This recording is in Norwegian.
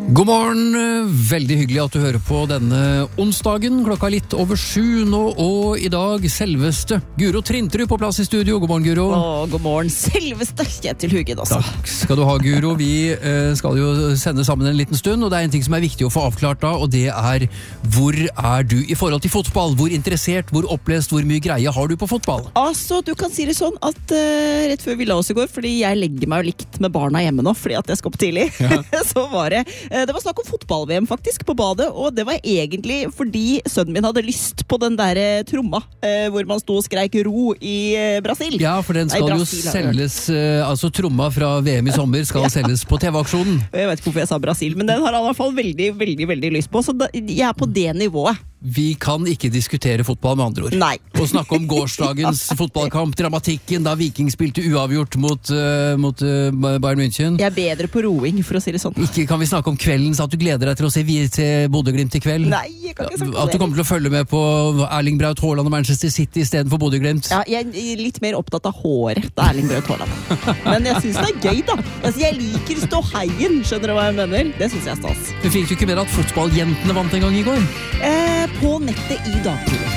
God morgen, veldig hyggelig at du hører på denne onsdagen, klokka litt over 7 nå, og i dag selveste Guro Trinterud på plass i studio. God morgen, Guro. God morgen, selveste Kjetil Huggen også. Takk skal du ha, Guro. Vi skal jo sende sammen en liten stund, og det er en ting som er viktig å få avklart da, og det er hvor er du i forhold til fotball? Hvor interessert, hvor opplest, hvor mye greie har du på fotball? Altså, du kan si det sånn at rett før vi la oss i går, fordi jeg legger meg jo likt med barna hjemme nå, fordi at jeg skal opp tidlig, ja. Så var det var snakk om fotball-VM faktisk på badet, og det var egentlig fordi sønnen min hadde lyst på den der tromma, hvor man stod og skreik ro i Brasil. Ja, for den skal jo selges, altså tromma fra VM i sommer skal selges på TV-aksjonen. Jeg vet ikke hvorfor jeg sa Brasil, men den har han i hvert fall veldig, veldig, veldig lyst på, så jeg er på det nivået. Vi kan ikke diskutere fotball med andre ord. Nei. Og snakke om gårsdagens fotballkamp, dramatikken, da Viking spilte uavgjort mot Bayern München. Jeg er bedre på roing, for å si det sånn. Ikke kan vi snakke om kvelden, så at du gleder deg til å se til Bodø-Glimt i kveld? Nei, jeg kan ikke snakke om det. At du kommer til å følge med på Erling Braut Haaland og Manchester City i stedet for Bodø-Glimt? Ja, jeg er litt mer opptatt av håret til Erling Braut Haaland. Men jeg synes det er gøy da. Altså, jeg liker ståheien, skjønner du hva jeg mener? Det synes jeg er stas. Men fikk du ikke med at fotballjentene vant en gang i går? På nettet i dag.